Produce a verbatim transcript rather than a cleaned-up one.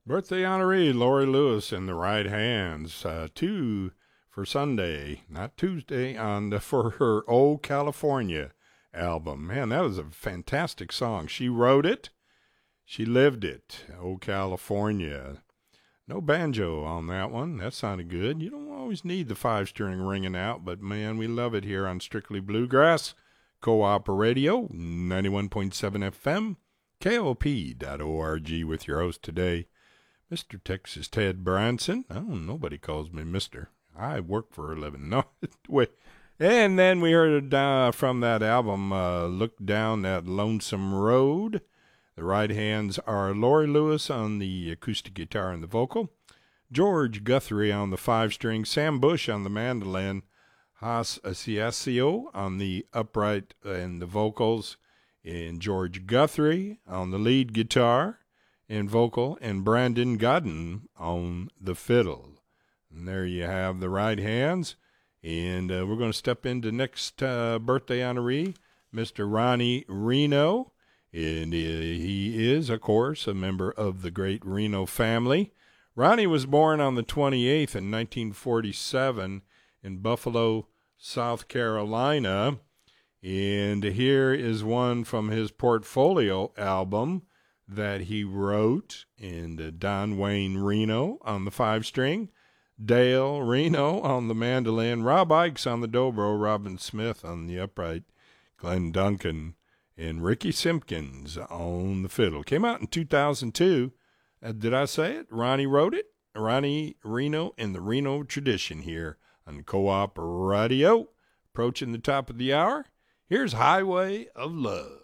Birthday honoree Lori Lewis in the right hands. Uh, two for Sunday, not Tuesday, on the, for her Old California album. Man, that was a fantastic song. She wrote it. She lived it. Old California. No banjo on that one. That sounded good. You don't always need the five-string ringing out, but, man, we love it here on Strictly Bluegrass. Co-op Radio, ninety-one point seven F M, K O P dot org with your host today, Mister Texas Ted Branson. Oh, nobody calls me Mister I work for a living. No, wait. And then we heard uh, from that album, uh, Look Down That Lonesome Road. The right hands are Lori Lewis on the acoustic guitar and the vocal, George Guthrie on the five-string, Sam Bush on the mandolin, Haas Asiasio on the upright and the vocals, and George Guthrie on the lead guitar and vocal, and Brandon Godden on the fiddle. And there you have the right hands. And uh, we're going to step into next uh, birthday honoree, Mister Ronnie Reno. And uh, he is, of course, a member of the great Reno family. Ronnie was born on the twenty-eighth in nineteen forty-seven in Buffalo, South Carolina. And here is one from his portfolio album that he wrote. And uh, Don Wayne Reno on the five-string, Dale Reno on the mandolin, Rob Ikes on the dobro, Robin Smith on the upright, Glenn Duncan, and Ricky Simpkins on the fiddle. Came out in two thousand two. Uh, did I say it? Ronnie wrote it. Ronnie Reno in the Reno tradition here on Co-op Radio. Approaching the top of the hour. Here's Highway of Love.